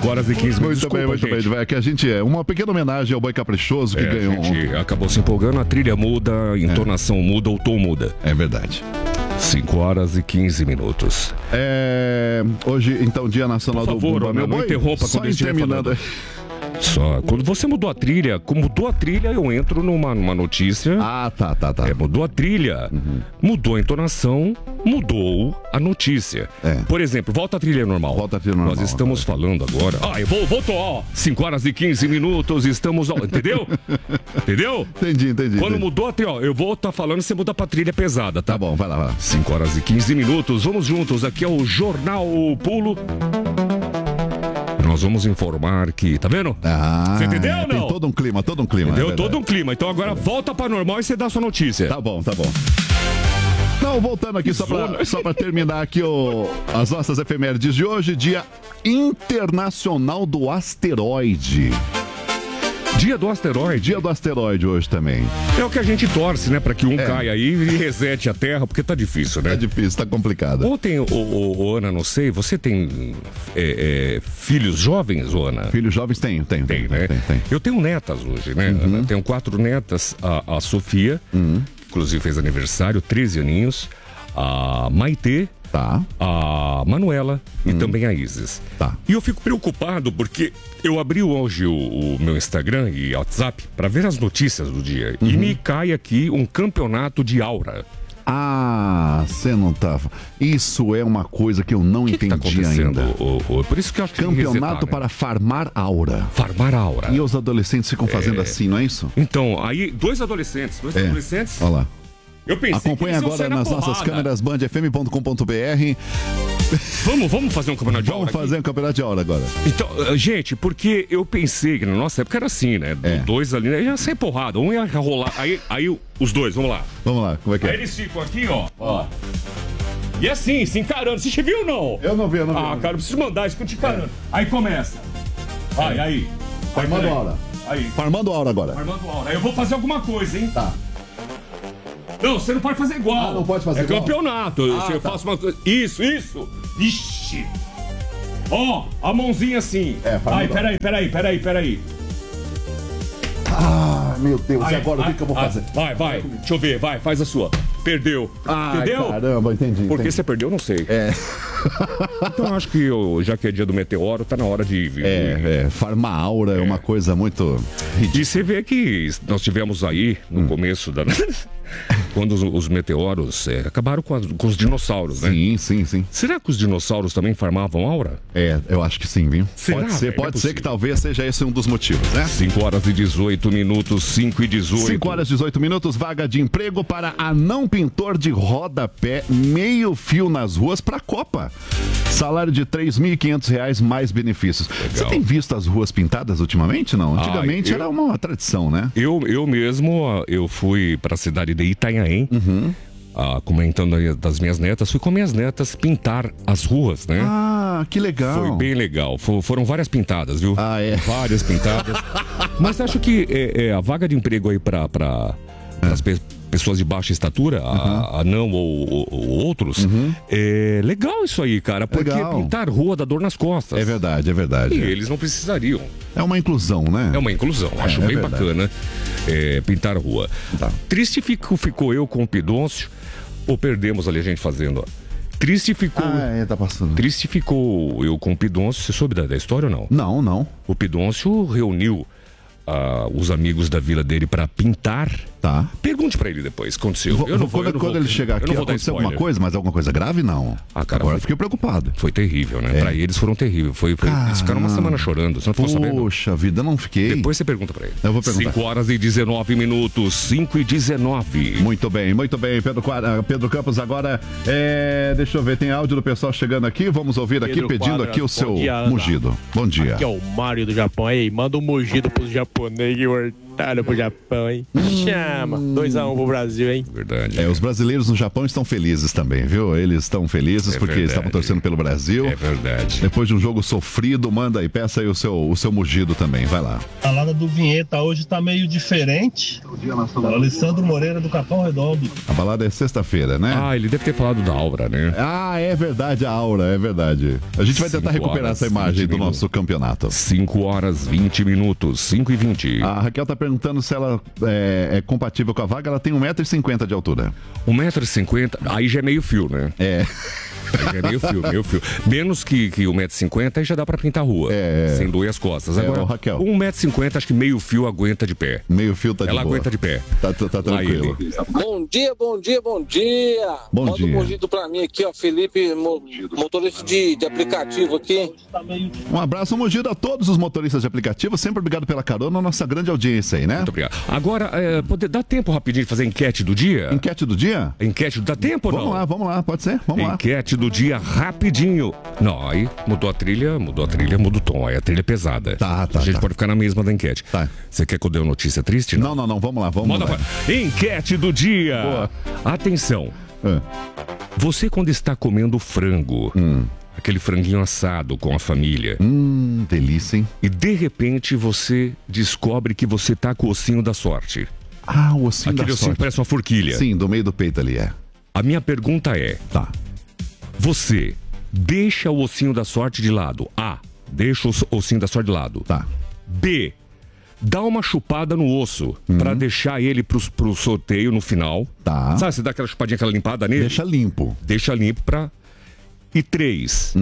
5 horas e 15 minutos. Muito bem. É que a gente uma pequena homenagem ao Boi Caprichoso que ganhou. A gente acabou se empolgando, a trilha muda, a entonação muda, o tom muda. É verdade. 5 horas e 15 minutos. Hoje, então, Dia Nacional do Bumba Meu Boi. Não interrompa quando estiver falando. Só, quando você mudou a trilha, eu entro numa notícia. Tá. Mudou a trilha, mudou a entonação, mudou a notícia. Por exemplo, volta a trilha normal. Nós estamos falando agora. Voltou, ó. 5 horas e 15 minutos, estamos. Entendeu? Entendeu? Entendi. Quando mudou a trilha, eu vou estar falando, você muda pra trilha pesada, tá? Tá bom, vai lá. 5 horas e 15 minutos, vamos juntos. Aqui é o Jornal Pulo. Nós vamos informar que, tá vendo? Você entendeu ou não? Tem todo um clima. Entendeu? Todo um clima. Então agora volta pra normal e você dá a sua notícia. Tá bom. Não, voltando aqui só pra terminar aqui as nossas efemérides de hoje, Dia Internacional do Asteroide. Dia do asteroide hoje também. É o que a gente torce, né? Pra que caia aí e resete a Terra, porque tá difícil, né? Tá difícil, tá complicado. Ontem, Ana, não sei, você tem filhos jovens, Ana? Filhos jovens tenho, né? Tem. Eu tenho netas hoje, né, Ana? Tenho 4 netas, a Sofia, inclusive fez aniversário, 13 aninhos, a Maitê, a Manuela e também a Isis. E eu fico preocupado porque eu abri hoje o meu Instagram e WhatsApp para ver as notícias do dia e me cai aqui um campeonato de aura. Você não tava. Isso é uma coisa que eu não entendi ainda. Por isso que eu acho que campeonato para farmar aura. E os adolescentes ficam fazendo assim, não é isso? Então, aí, dois adolescentes. Olha lá. Eu pensei acompanhe agora nas nossas câmeras bandfm.com.br. Vamos fazer um campeonato de aura? Vamos fazer um campeonato de aura agora. Então, gente, porque eu pensei que na nossa época era assim, né? Dois ali, né? Ia sair porrada, um ia rolar. Aí os dois, vamos lá. Vamos lá, como é que é? Aí eles ficam aqui, ó. E assim, se encarando. Você viu ou não? Eu não vi. Cara, eu preciso mandar, eles ficam te encarando. Aí começa. Aí. Farmando aura. Aí. Farmando aura agora. Aí eu vou fazer alguma coisa, hein? Tá. Não, você não pode fazer igual. Não pode fazer igual? É campeonato. Eu faço uma coisa. Isso. Ixi. A mãozinha assim. Peraí. Meu Deus, e agora o que eu vou fazer? Vai. Deixa eu ver, faz a sua. Perdeu. Entendeu? Caramba, entendi. Por que você perdeu, não sei. Então acho que já que é dia do meteoro, tá na hora de vir. Farmar aura é uma coisa muito ridícula. E você vê que nós tivemos aí, no começo da... quando os meteoros acabaram com os dinossauros, né? Sim. Será que os dinossauros também farmavam aura? Eu acho que sim, viu? Será? Pode ser que talvez seja esse um dos motivos, né? 5 horas e 18 minutos, 5 e 18. 5 horas e 18 minutos, vaga de emprego para anão pintor de rodapé, meio fio nas ruas para a Copa. Salário de R$3.500 mais benefícios. Legal. Você tem visto as ruas pintadas ultimamente, não? Antigamente era uma tradição, né? Eu mesmo, eu fui para a cidade de Itanhaém, comentando das minhas netas, fui com minhas netas pintar as ruas, né? Que legal. Foi bem legal. Foram várias pintadas, viu? Várias pintadas. Mas acho que a vaga de emprego aí para as pessoas de baixa estatura, anão ou outros, é legal isso aí, cara, porque pintar rua dá dor nas costas. É verdade. E eles não precisariam. É uma inclusão, né? É uma inclusão, acho bem bacana pintar rua. Triste ficou eu com o Pidoncio, ou perdemos ali a gente fazendo, Triste ficou. Tá passando. Triste ficou eu com o Pidoncio. Você soube da história ou não? Não. O Pidoncio reuniu os amigos da vila dele para pintar. Pergunte para ele depois o que aconteceu. Quando ele chegar aqui, aconteceu alguma coisa, mas alguma coisa grave, não. Cara, agora eu fiquei preocupado. Foi terrível, né? Para eles foram terríveis. Eles ficaram uma semana chorando. Você não ficou sabendo? Poxa vida, não fiquei. Depois você pergunta para ele. Eu vou perguntar. 5 horas e 19 minutos. 5 e 19. Muito bem. Pedro Campos, agora deixa eu ver, tem áudio do pessoal chegando aqui. Vamos ouvir aqui, pedindo aqui o seu mugido. Bom dia. Aqui é o Mário do Japão. Aí, manda um mugido pros japoneses. vitória pro Japão, hein? Chama. 2-1 pro Brasil, hein? Verdade. Os brasileiros no Japão estão felizes também, viu? Eles estão felizes porque estavam torcendo pelo Brasil. É verdade. Depois de um jogo sofrido, manda aí, peça aí o seu mugido também, vai lá. A balada do Vinheta hoje tá meio diferente. Alessandro Moreira do Capão Redondo. A balada é sexta-feira, né? Ah, ele deve ter falado da Aura, né? Ah, é verdade, a Aura, é verdade. A gente vai tentar recuperar essa imagem do nosso campeonato. 5 horas 20 minutos, 5h20. A Raquel tá perguntando se ela é compatível com a vaga. Ela tem 1,50 m de altura. 1,50 m, aí já é meio fio, né? É. É meio fio. Menos que 1,50 m, aí já dá pra pintar a rua. Sem doer as costas. Agora, Raquel. 1,50 m, acho que meio fio aguenta de pé. Meio fio tá de boa. Ela aguenta de pé. Tá tranquilo. Bom dia. Bom Manda dia. um mugido pra mim aqui, ó. Felipe, motorista de aplicativo aqui. Um abraço, mugido a todos os motoristas de aplicativo. Sempre obrigado pela carona, nossa grande audiência aí, né? Muito obrigado. Agora, dá tempo rapidinho de fazer a enquete do dia? Enquete do dia? Dá tempo ou não? Vamos lá, pode ser? Vamos lá. Enquete do dia rapidinho. Não, aí mudou a trilha, muda o tom. Aí a trilha é pesada. Tá. A gente pode ficar na mesma da enquete. Tá. Você quer que eu dê uma notícia triste? Não, vamos lá. Enquete do dia. Boa. Atenção. Você quando está comendo frango, aquele franguinho assado com a família. Delícia, hein? E de repente você descobre que você tá com o ossinho da sorte. Ah, o ossinho Aquele da ossinho sorte. parece uma forquilha. Sim, do meio do peito ali, é. A minha pergunta é... Tá. Você deixa o ossinho da sorte de lado. A. Deixa o ossinho da sorte de lado. Tá. B. Dá uma chupada no osso pra deixar ele pro sorteio no final. Tá. Sabe, você dá aquela chupadinha, aquela limpada nele? Deixa limpo. Deixa limpo pra... E 3.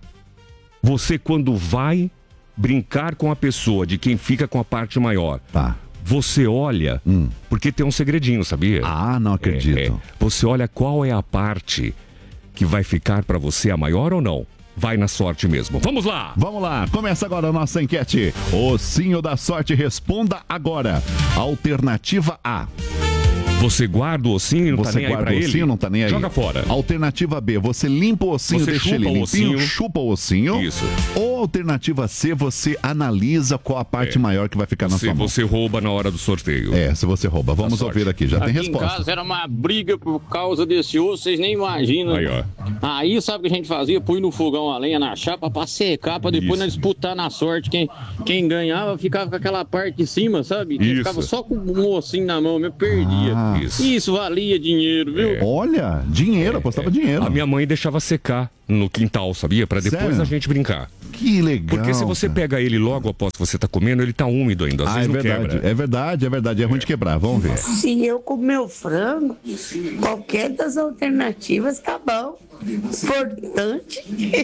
Você quando vai brincar com a pessoa de quem fica com a parte maior... Tá. Você olha, porque tem um segredinho, sabia? Ah, não acredito. Você olha qual é a parte que vai ficar pra você a maior ou não. Vai na sorte mesmo. Vamos lá! Vamos lá, começa agora a nossa enquete. Ossinho da sorte, responda agora. Alternativa A. Você guarda o ossinho e não tá nem aí pra ele? Você guarda o ossinho, não tá nem aí. Joga fora. Alternativa B, você limpa o ossinho, Você deixa ele chupa o limpinho, ossinho. chupa o ossinho. Isso. Ou alternativa C, você analisa qual a parte maior que vai ficar na sua mão. Você rouba na hora do sorteio. Se você rouba. Vamos ouvir aqui, já tem resposta. Aqui em casa era uma briga por causa desse osso, vocês nem imaginam. Aí, ó. Aí sabe o que a gente fazia? Põe no fogão a lenha na chapa pra secar, pra depois nós disputar na sorte. Quem ganhava ficava com aquela parte de cima, sabe? Quem ficava só com um ossinho na mão, eu perdia. Isso valia dinheiro, viu? Olha, dinheiro, apostava dinheiro. A minha mãe deixava secar no quintal, sabia? Pra depois Sério? a gente brincar. Que legal. Porque se você pega ele logo após que você tá comendo, ele tá úmido ainda. Às vezes não quebra. É verdade. É ruim de quebrar. Vamos ver. Se eu comer o frango, qualquer das alternativas tá bom. Importante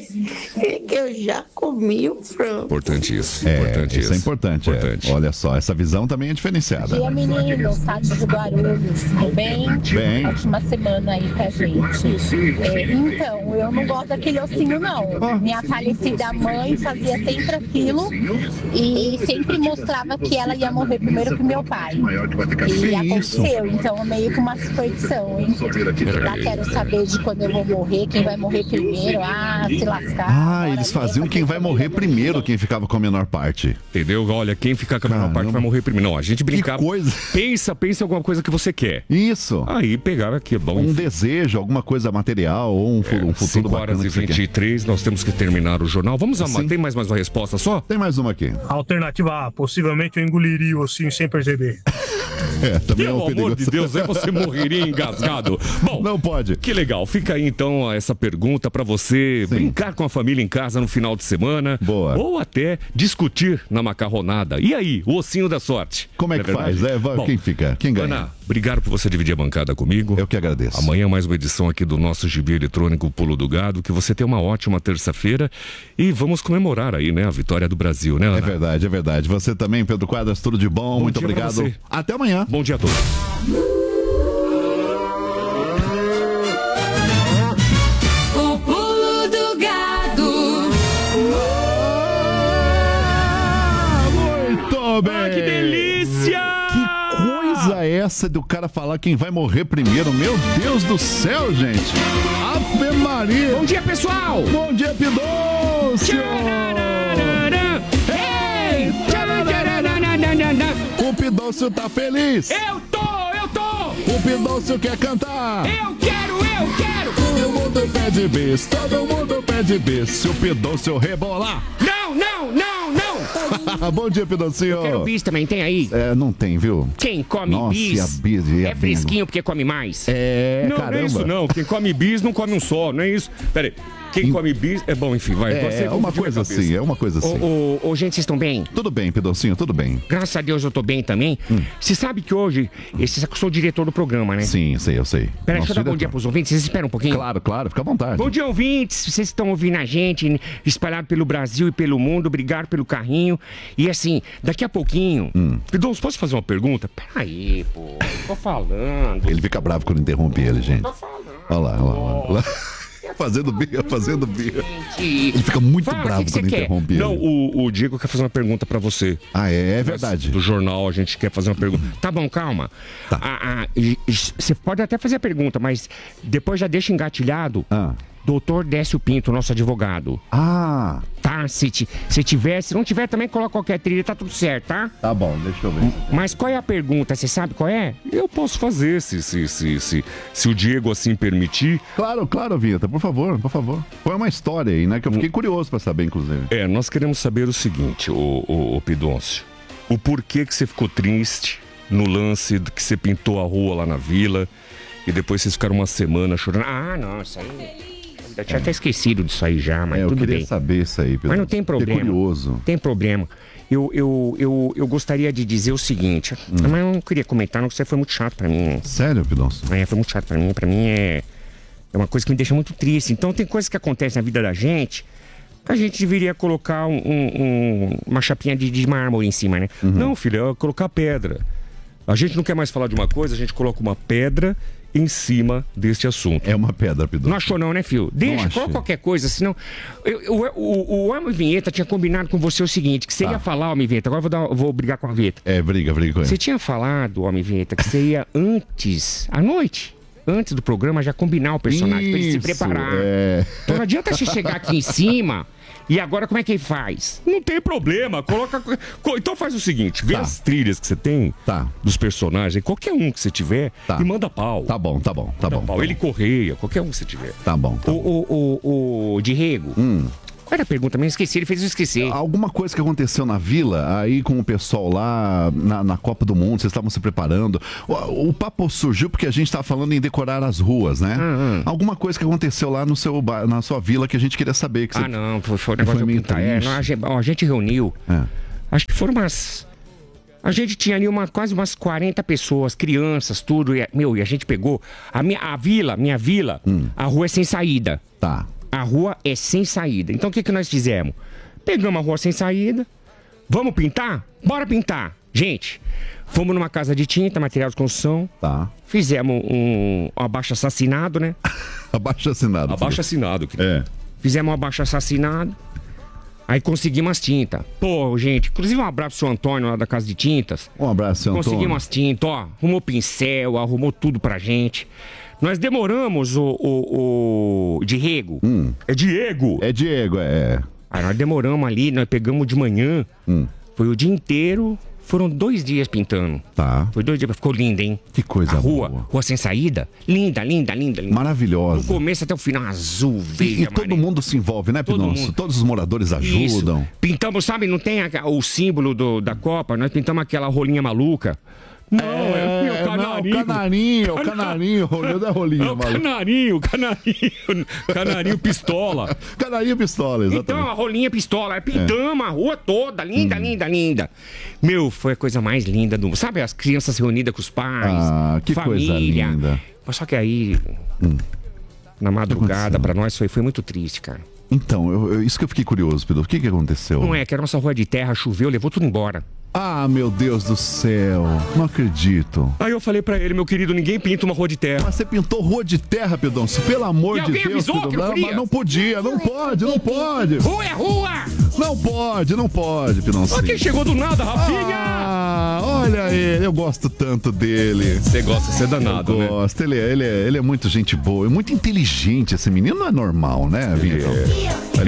é que eu já comi o frango. Importante isso. Isso é importante. Olha só, essa visão também é diferenciada. Bom dia, meninos, Sábio de Guarulhos, tudo bem? Bem. Ótima semana aí pra gente. Então, eu não gosto daquele ossinho, não. Minha falecida mãe fazia sempre aquilo e sempre mostrava que ela ia morrer primeiro que meu pai. E aconteceu, então é meio que uma superstição, hein? Já quero saber de quando eu vou morrer, quem vai morrer primeiro, se lascar. Eles faziam quem vai morrer primeiro, quem ficava com a menor parte. Entendeu? Olha, quem ficar com a menor parte vai morrer primeiro. Não, a gente brincava. Que coisa. Pensa em alguma coisa que você quer. Isso. Aí pegava aqui, bom. Um desejo, alguma coisa material ou um futuro 5 bacana. horas e 23, nós temos que terminar o jornal. Vamos a Tem mais uma resposta só? Tem mais uma aqui. Alternativa A, possivelmente eu engoliria o ossinho sem perceber. Também Pelo amor de Deus, aí você morreria engasgado. Bom, não pode. Que legal. Fica aí então essa pergunta pra você brincar com a família em casa no final de semana. Boa. Ou até discutir na macarronada. E aí, o ossinho da sorte? Como é que faz? Bom, quem fica? Quem ganha? Ana, obrigado por você dividir a bancada comigo. Eu que agradeço. Amanhã mais uma edição aqui do nosso gibi eletrônico Pulo do Gado. Que você tenha uma ótima terça-feira e vamos comemorar aí, né, a vitória do Brasil, né, Ana? É verdade. Você também, Pedro Quadras, tudo de bom. Muito obrigado. Até amanhã. Bom dia a todos. O Pulo do Gado. Muito bem. Que delícia! Que coisa é essa do cara falar quem vai morrer primeiro? Meu Deus do céu, gente. Ave Maria. Bom dia, pessoal. Bom dia, Pidoncio. O Pidoncio Pidoncio tá feliz. Eu tô. O Pidoncio quer cantar. Eu quero. Todo mundo pede bis, todo mundo pede bis. Se o Pidoncio rebolar. Não. Bom dia, Pidoncio. Eu quero bis também, tem aí? Não tem, viu? Quem come Nossa, bis, a bis é fresquinho porque come mais. Não, caramba. não é isso não. Quem come bis não come um só, não é isso. Pera aí. Quem come bis é bom, enfim, vai. É uma coisa assim, Ô, gente, vocês estão bem? Tudo bem, Pidoncinho, tudo bem. Graças a Deus eu tô bem também. Você sabe que hoje, eu sou o diretor do programa, né? Sim, eu sei. Peraí, deixa eu dar bom dia pros ouvintes, vocês esperam um pouquinho? Claro, fica à vontade. Bom dia, ouvintes, vocês estão ouvindo a gente, espalhado pelo Brasil e pelo mundo, obrigado pelo carrinho. E assim, daqui a pouquinho... Pidoncio, posso fazer uma pergunta? Peraí, pô, tô falando. Ele fica bravo quando interrompe ele, gente. Tô falando. Olha lá. Fazendo birra. Ele fica muito bravo quando interrompe ele. Não, o Diego quer fazer uma pergunta pra você. É verdade. Do jornal, a gente quer fazer uma pergunta. Tá bom, calma. Tá. Você pode até fazer a pergunta, mas depois já deixa engatilhado. Doutor Décio Pinto, nosso advogado. Tá, se tiver, se não tiver também coloca qualquer trilha, tá tudo certo, tá? Tá bom, deixa eu ver. Mas qual é a pergunta? Você sabe qual é? Eu posso fazer, se o Diego assim permitir. Claro, Vinheta, por favor. Põe uma história aí, né, que eu fiquei curioso pra saber, inclusive. Nós queremos saber o seguinte, o Pidoncio. O porquê que você ficou triste no lance que você pintou a rua lá na vila e depois vocês ficaram uma semana chorando. Não, isso aí... Eu tinha até esquecido disso aí já, mas tudo bem. Eu queria saber isso aí, Pedro. Mas não tem problema. Fiquei curioso. Tem problema. Eu gostaria de dizer o seguinte, mas eu não queria comentar, não, porque você foi muito chato pra mim. Sério, Pidoncio? Foi muito chato pra mim. Pra mim é uma coisa que me deixa muito triste. Então tem coisas que acontecem na vida da gente que a gente deveria colocar uma chapinha de mármore em cima, né? Não, filho, é colocar pedra. A gente não quer mais falar de uma coisa, a gente coloca uma pedra em cima deste assunto. É uma pedra, Pidoncio. Não achou não, né, filho? Deixa, coloca qualquer coisa, senão... O Homem Vinheta tinha combinado com você o seguinte, que você ia falar, Homem Vinheta, agora eu vou brigar com a Vinheta. Briga com ele. Você tinha falado, Homem Vinheta, que você ia à noite, antes do programa, já combinar o personagem, pra ele se preparar. Então não adianta você chegar aqui em cima... E agora como é que ele faz? Não tem problema, coloca... Então faz o seguinte, vê as trilhas que você tem dos personagens, qualquer um que você tiver, e manda pau. Tá bom. Ele Correia, qualquer um que você tiver. Tá bom. O Diego, qual era a pergunta? Me esqueci, ele fez eu esquecer. Alguma coisa que aconteceu na vila, aí com o pessoal lá na Copa do Mundo, vocês estavam se preparando. O papo surgiu porque a gente estava falando em decorar as ruas, né? Alguma coisa que aconteceu lá na sua vila que a gente queria saber. Que não, foi um negócio de pintar. A gente reuniu, acho que foram umas... A gente tinha ali quase umas 40 pessoas, crianças, tudo. E a gente pegou... Minha vila, a rua é sem saída. Tá. A rua é sem saída. Então o que nós fizemos? Pegamos a rua sem saída. Vamos pintar? Bora pintar. Gente, fomos numa casa de tinta, material de construção. Tá. Fizemos um abaixo-assassinado, né? Abaixo-assinado. Abaixo-assinado. Fizemos um abaixo-assassinado. Aí conseguimos as tintas. Pô, gente, inclusive um abraço pro seu Antônio lá da Casa de Tintas. Um abraço, seu Antônio. Conseguimos as tintas, arrumou pincel, arrumou tudo pra gente. Nós demoramos o Diego. É Diego. É Diego, Aí nós demoramos ali, nós pegamos de manhã. Foi o dia inteiro. Foram 2 dias pintando. Tá. Foi 2 dias, ficou linda, hein? Que coisa boa. Rua sem saída. Linda. Maravilhosa. Do começo até o final, azul, verde. E todo mundo se envolve, né, Pidoncio? Todos os moradores ajudam. Isso. Pintamos, sabe, não tem o símbolo da Copa? Nós pintamos aquela rolinha maluca. Não, é o canarinho, rolinho da rolinha, maluco. Canarinho pistola. Canarinho pistola, exatamente. Então, a rolinha pistola, pintamos a rua toda, linda. Meu, foi a coisa mais linda do mundo. Sabe, as crianças reunidas com os pais, que família. Coisa linda. Mas só que aí, na madrugada, pra nós foi muito triste, cara. Então, isso que eu fiquei curioso, Pedro. O que aconteceu? Não que a nossa rua de terra choveu, levou tudo embora. Ah, meu Deus do céu. Não acredito. Aí eu falei pra ele, meu querido, ninguém pinta uma rua de terra. Mas você pintou rua de terra, Pidoncio? Pelo amor de Deus, Pedro. Mas não podia, não pode. Rua é rua! Não pode, Pidoncio. Olha quem chegou do nada, Rafinha! Olha ele, eu gosto tanto dele. Você gosta, você é danado, eu gosto. Ele é muito gente boa, é muito inteligente esse menino, não é normal, né, Vinha?